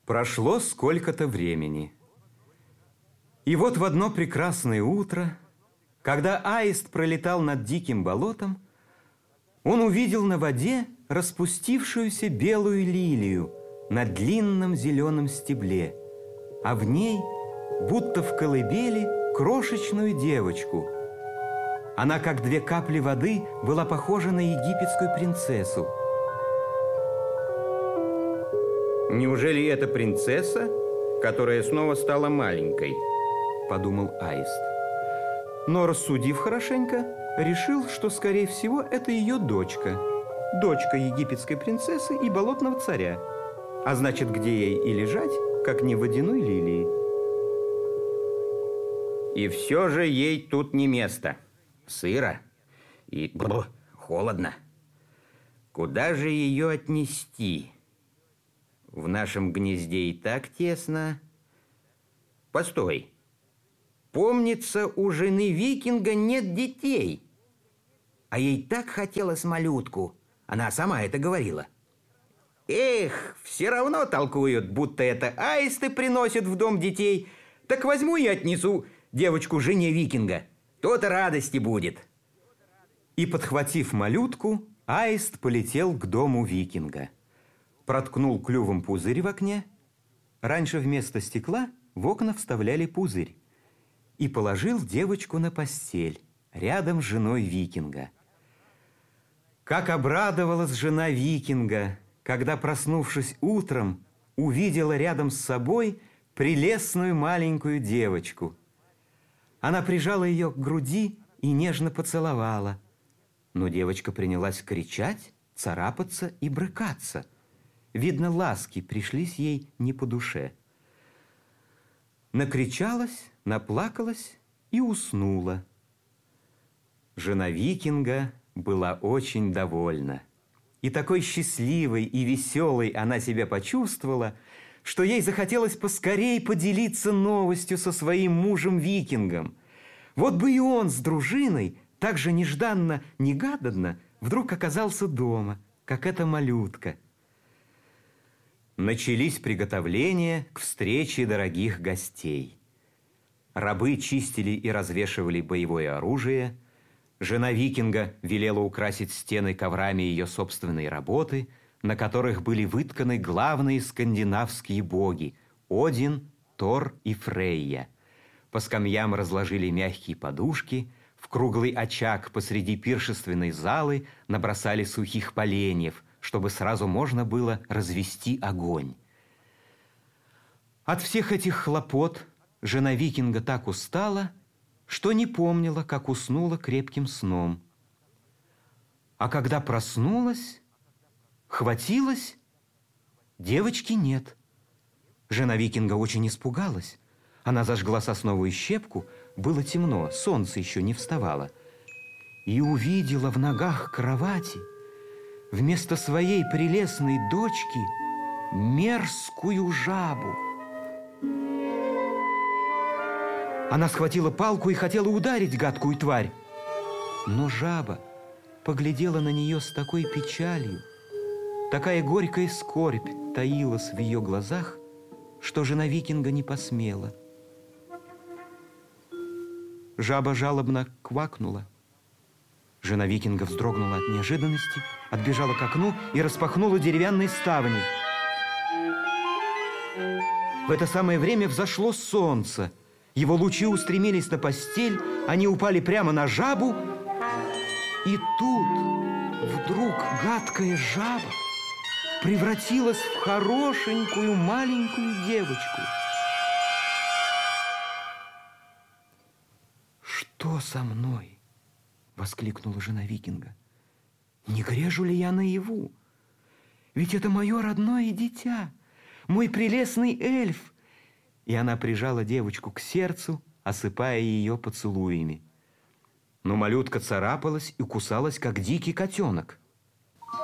Прошло сколько-то времени. И вот в одно прекрасное утро, когда аист пролетал над диким болотом, он увидел на воде распустившуюся белую лилию на длинном зеленом стебле, а в ней, будто в колыбели, крошечную девочку. Она, как две капли воды, была похожа на египетскую принцессу. «Неужели это принцесса, которая снова стала маленькой?» – подумал аист. Но, рассудив хорошенько, решил, что, скорее всего, это ее дочка. Дочка египетской принцессы и болотного царя. А значит, где ей и лежать, как не в водяной лилии. И все же ей тут не место. Сыро и холодно. Куда же ее отнести? В нашем гнезде и так тесно. Постой. Помнится, у жены викинга нет детей. А ей так хотелось малютку. Она сама это говорила. Эх, все равно толкуют, будто это аисты приносят в дом детей. Так возьму и отнесу девочку жене викинга. То-то радости будет. И, подхватив малютку, аист полетел к дому викинга. Проткнул клювом пузырь в окне. Раньше вместо стекла в окна вставляли пузырь. И положил девочку на постель, рядом с женой викинга. Как обрадовалась жена викинга, когда, проснувшись утром, увидела рядом с собой прелестную маленькую девочку. Она прижала ее к груди и нежно поцеловала. Но девочка принялась кричать, царапаться и брыкаться. Видно, ласки пришлись ей не по душе. Накричалась, наплакалась и уснула. Жена викинга была очень довольна. И такой счастливой и веселой она себя почувствовала, что ей захотелось поскорей поделиться новостью со своим мужем-викингом. Вот бы и он с дружиной так же нежданно-негаданно вдруг оказался дома, как эта малютка. Начались приготовления к встрече дорогих гостей. Рабы чистили и развешивали боевое оружие. Жена викинга велела украсить стены коврами ее собственной работы, на которых были вытканы главные скандинавские боги – Один, Тор и Фрейя. По скамьям разложили мягкие подушки, в круглый очаг посреди пиршественной залы набросали сухих поленьев, чтобы сразу можно было развести огонь. От всех этих хлопот жена викинга так устала, что не помнила, как уснула крепким сном. А когда проснулась, хватилась, девочки нет. Жена викинга очень испугалась. Она зажгла сосновую щепку, было темно, солнце еще не вставало, и увидела в ногах кровати вместо своей прелестной дочки мерзкую жабу. Она схватила палку и хотела ударить гадкую тварь. Но жаба поглядела на нее с такой печалью, такая горькая скорбь таилась в ее глазах, что жена викинга не посмела. Жаба жалобно квакнула. Жена викинга вздрогнула от неожиданности, отбежала к окну и распахнула деревянные ставни. В это самое время взошло солнце. Его лучи устремились на постель, они упали прямо на жабу, и тут вдруг гадкая жаба превратилась в хорошенькую маленькую девочку. «Что со мной?» — воскликнула жена викинга. «Не грежу ли я наяву? Ведь это мое родное дитя, мой прелестный эльф!» И она прижала девочку к сердцу, осыпая ее поцелуями. Но малютка царапалась и кусалась, как дикий котенок.